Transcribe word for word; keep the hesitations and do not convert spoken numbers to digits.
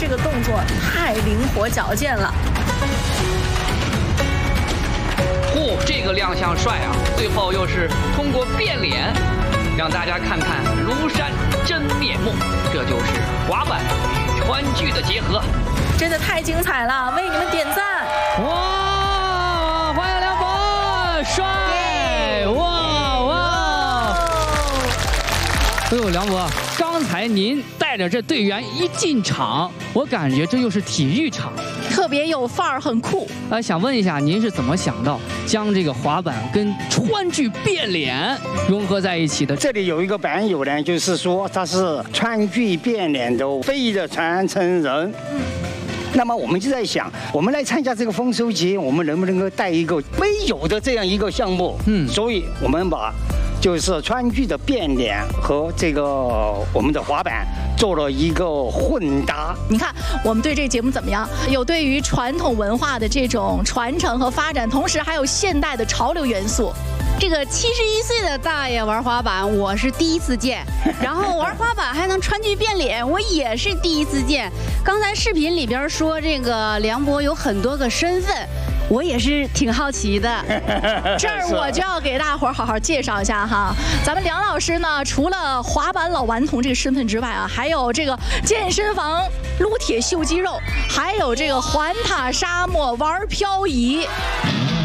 这个动作太灵活矫健了。 嚯、哦，这个亮相帅啊！最后又是通过变脸，让大家看看庐山真面目。这就是滑板与川剧的结合， 真的太精彩了，为你们点赞！ 哇，欢迎梁博，帅！哇哇！哎呦，梁博，刚才您带着这队员一进场，我感觉这就是体育场， 特别有范儿，很酷。 呃，想问一下，您是怎么想到将这个滑板跟川剧变脸融合在一起的？ 这里有一个板友呢，就是说他是川剧变脸的非遗的传承人。嗯。那么我们就在想，我们来参加这个丰收节，我们能不能够带一个没有的这样一个项目？嗯。所以我们把就是川剧的变脸和这个我们的滑板做了一个混搭。 你看我们对这个节目怎么样？有对于传统文化的这种传承和发展，同时还有现代的潮流元素。 这个七十一岁的大爷玩滑板，我是第一次见。然后玩滑板还能川剧变脸，我也是第一次见。刚才视频里边说这个梁博有很多个身份，我也是挺好奇的。 这儿我就要给大伙儿好好介绍一下哈，咱们梁老师呢，除了滑板老顽童这个身份之外啊，还有这个健身房撸铁秀肌肉，还有这个环塔沙漠玩漂移。